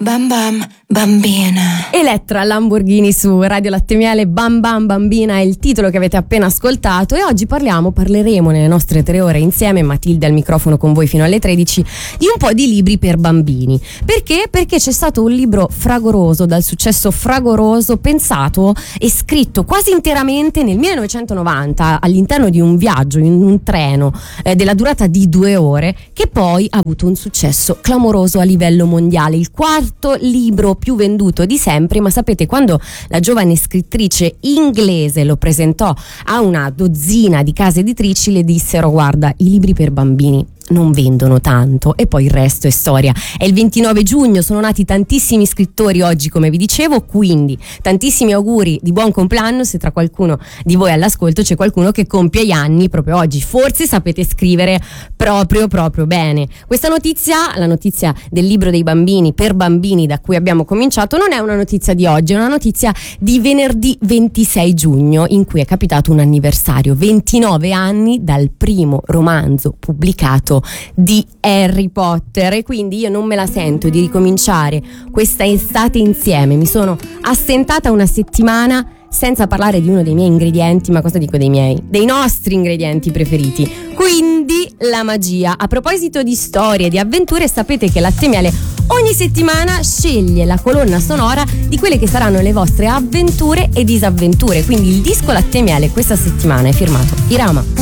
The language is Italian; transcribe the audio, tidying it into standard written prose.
Bam bam bambina. Elettra Lamborghini su Radio Latte Miele. Bam bam bambina è il titolo che avete appena ascoltato, e oggi parleremo nelle nostre 3 ore insieme, Matilde al microfono con voi fino alle 13, di un po' di libri per bambini. Perché? Perché c'è stato un libro fragoroso, dal successo fragoroso, pensato e scritto quasi interamente nel 1990 all'interno di un viaggio in un treno della durata di 2 ore, che poi ha avuto un successo clamoroso a livello mondiale, il quarto libro più venduto di sempre. Ma sapete, quando la giovane scrittrice inglese lo presentò a una dozzina di case editrici, le dissero: guarda, i libri per bambini non vendono tanto, e poi il resto è storia. È il 29 giugno, sono nati tantissimi scrittori oggi, come vi dicevo, quindi tantissimi auguri di buon compleanno se tra qualcuno di voi all'ascolto c'è qualcuno che compie gli anni proprio oggi. Forse sapete scrivere proprio bene. Questa notizia, la notizia del libro dei bambini per bambini da cui abbiamo cominciato, non è una notizia di oggi, è una notizia di venerdì 26 giugno, in cui è capitato un anniversario, 29 anni dal primo romanzo pubblicato di Harry Potter, e quindi io non me la sento di ricominciare questa estate insieme. Mi sono assentata una settimana senza parlare di uno dei miei ingredienti, ma cosa dico dei nostri ingredienti preferiti, quindi la magia. A proposito di storie, di avventure, sapete che Latte Miele ogni settimana sceglie la colonna sonora di quelle che saranno le vostre avventure e disavventure, quindi il disco Latte Miele questa settimana è firmato Irama.